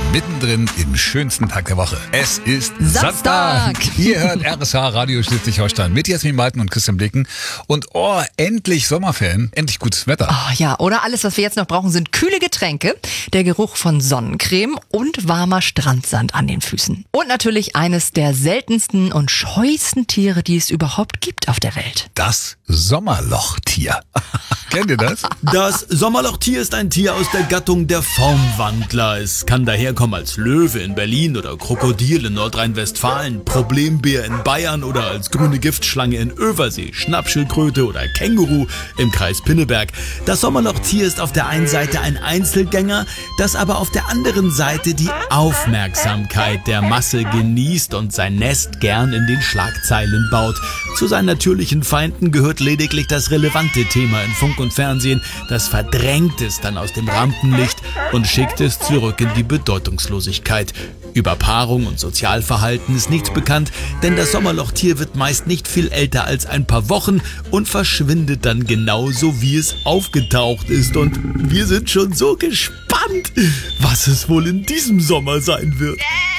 mittendrin im schönsten Tag der Woche. Es ist Samstag. Ihr hört RSH Radio Schleswig-Holstein mit Jasmin Meiten und Christian Blicken. Und endlich Sommerferien, endlich gutes Wetter. Oh ja, oder alles, was wir jetzt noch brauchen, sind kühle Getränke, der Geruch von Sonnencreme und warmer Strandsand an den Füßen. Und natürlich eines der seltensten und scheuesten Tiere, die es überhaupt gibt auf der Welt. Das Sommerlochtier. Kennt ihr das? Das Sommerlochtier ist ein Tier aus der Gattung der Formwandler. Es kann daherkommen als Löwe in Berlin oder Krokodil in Nordrhein-Westfalen, Problembär in Bayern oder als grüne Giftschlange in Översee, Schnappschildkröte oder Känguru im Kreis Pinneberg. Das Sommerlochtier ist auf der einen Seite ein Einzelgänger, das aber auf der anderen Seite die Aufmerksamkeit der Masse genießt und sein Nest gern in den Schlagzeilen baut. Zu seinen natürlichen Feinden gehört lediglich das relevante Thema in Funk und Fernsehen. Das verdrängt es dann aus dem Rampenlicht und schickt es zurück in die Bedeutungslosigkeit. Über Paarung und Sozialverhalten ist nichts bekannt, denn das Sommerlochtier wird meist nicht viel älter als ein paar Wochen und verschwindet dann genauso, wie es aufgetaucht ist. Und wir sind schon so gespannt, was es wohl in diesem Sommer sein wird.